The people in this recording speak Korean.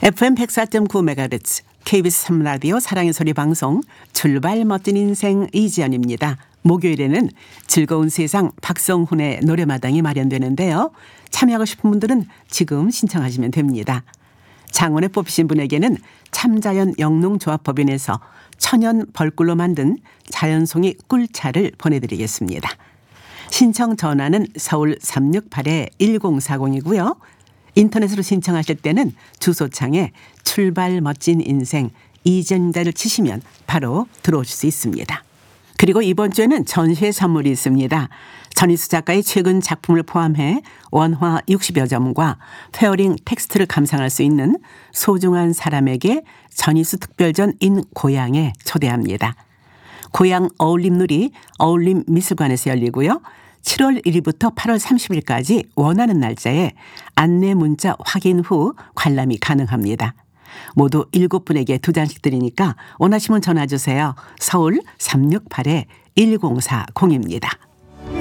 FM 104.9MHz KBS 3라디오 사랑의 소리 방송 출발 멋진 인생 이지연입니다. 목요일에는 즐거운 세상 박성훈의 노래마당이 마련되는데요. 참여하고 싶은 분들은 지금 신청하시면 됩니다. 장원에 뽑히신 분에게는 참자연 영농조합법인에서 천연 벌꿀로 만든 자연송이 꿀차를 보내드리겠습니다. 신청 전화는 서울 368-1040이고요. 인터넷으로 신청하실 때는 주소창에 출발 멋진 인생 이전자를 치시면 바로 들어오실 수 있습니다. 그리고 이번 주에는 전시회 선물이 있습니다. 전희수 작가의 최근 작품을 포함해 원화 60여 점과 페어링 텍스트를 감상할 수 있는 소중한 사람에게 전희수 특별전 인 고향에 초대합니다. 고향 어울림놀이 어울림미술관에서 열리고요. 7월 1일부터 8월 30일까지 원하는 날짜에 안내 문자 확인 후 관람이 가능합니다. 모두 7분에게 2잔씩 드리니까 원하시면 전화 주세요. 서울 368-1040입니다.